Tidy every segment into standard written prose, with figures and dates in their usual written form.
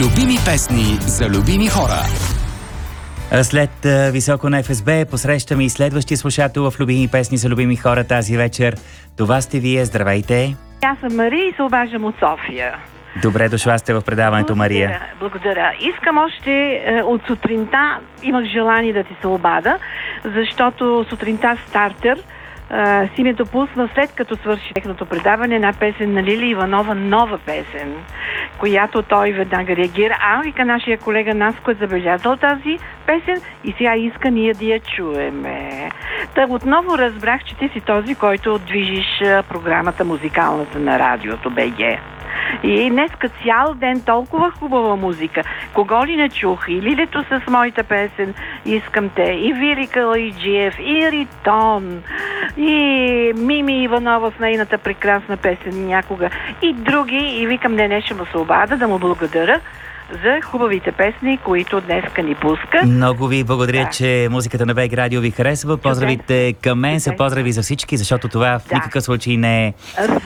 Любими песни за любими хора. След Високо на ФСБ посрещаме и следващия слушател в Любими песни за любими хора тази вечер. Това сте вие. Здравейте! Аз съм Мария и се обаждам от София. Добре дошла сте в предаването, Мария. Благодаря. Искам още от сутринта, имах желание да ти се обада, защото сутринта стартер си ми допусна, след като свърши техното предаване, една песен на Лили Иванова, нова песен, която той веднага реагира. Вика, нашия колега Наско е забелязал тази песен и сега иска ние да я чуеме. Та отново разбрах, че ти си този, който движиш програмата музикалната на радиото БГ. И днеска цял ден толкова хубава музика. Кого ли не чух? И Лилето с моята песен "Искам те", и Вили Калайджиев, и Ритон, и Мими Иванова с нейната прекрасна песен "Някога", и други. И викам, не ще му се обада, да му благодаря за хубавите песни, които днеска ни пуска. Много ви благодаря, че музиката на БГ Радио ви харесва. Поздравите към мен, са поздрави за всички, защото това в никакъв случай не е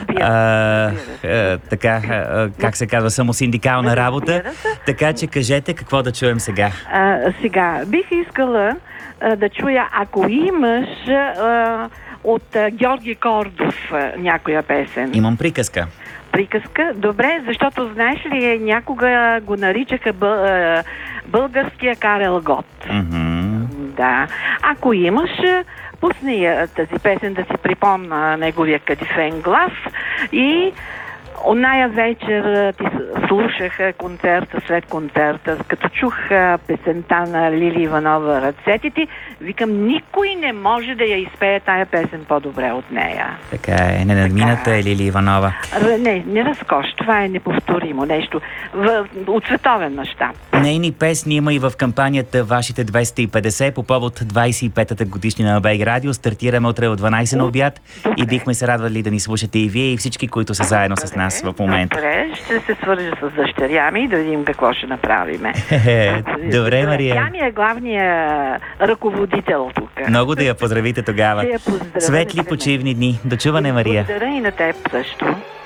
така, как се казва, самосиндикална работа. Така че кажете какво да чуем сега. Сега, бих искала да чуя, ако имаш от Георги Кордов някоя песен. Имам приказка. Приказка? Добре, защото знаеш ли, някога го наричаха българския Карел Гот. Да. Ако имаш, пусни я тази песен да си припомна неговия кадифен глас и оная вечер ти слушах концерта след концерта, като чух песента на Лили Иванова "Ръцете ти", викам, никой не може да я изпее тая песен по-добре от нея. Така е, ненадмината е Лили Иванова. Не разкош, това е неповторимо нещо от световен мащаб. Нейни песни има и в кампанията "Вашите 250" по повод 25-та годишнина на БГ Радио. Стартираме утре от 12 на обяд и бихме се радвали да ни слушате и вие, и всички, които са заедно с нас в момента. Добре, ще се свържа с дъщеря ми и да видим какво ще направиме. Добре, Мария. Тя ми е главният ръководител тук. Много да я поздравите тогава. Светли почивни дни. До чуване, Мария. Благодаря и на теб също.